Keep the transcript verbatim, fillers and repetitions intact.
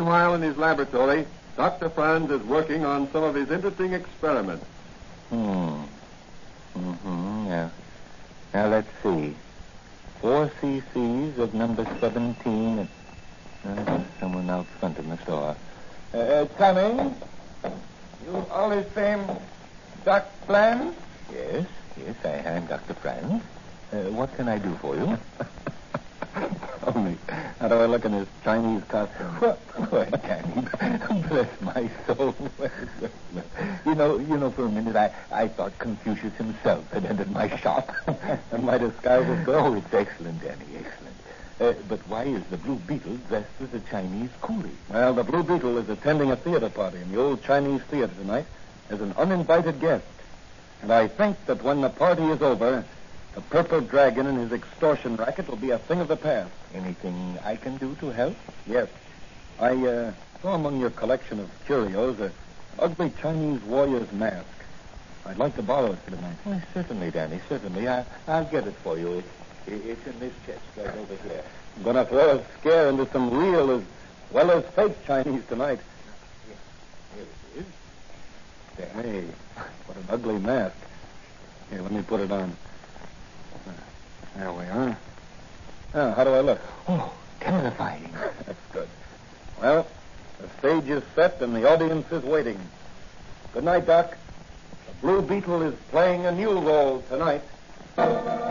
Meanwhile, in his laboratory, Doctor Franz is working on some of his interesting experiments. Hmm. Mm-hmm, yeah. Now, let's see. Four cc's of number seventeen. And, uh, someone out front in the store. Uh, coming? You always same Doc Franz? Yes, yes, I am Doctor Franz. Uh, what can I do for you? Tell me, how do I look in this Chinese costume? Well, well, Danny, bless my soul. you know, you know, for a minute I, I thought Confucius himself had entered my shop. And my disguise was good? Oh, it's excellent, Danny, excellent. Uh, but why is the Blue Beetle dressed as a Chinese coolie? Well, the Blue Beetle is attending a theater party in the old Chinese theater tonight as an uninvited guest. And I think that when the party is over, the Purple Dragon and his extortion racket will be a thing of the past. Anything I can do to help? Yes. I uh, saw among your collection of curios an ugly Chinese warrior's mask. I'd like to borrow it for tonight. Well, certainly, Danny, certainly. I, I'll get it for you. It, it, it's in this chest right over here. I'm going to throw a scare into some real as well as fake Chinese tonight. Here it is. There. Hey, what an ugly mask. Here, let me put it on. There we are. Now, how do I look? Oh, terrifying. That's good. Well, the stage is set and the audience is waiting. Good night, Doc. The Blue Beetle is playing a new role tonight.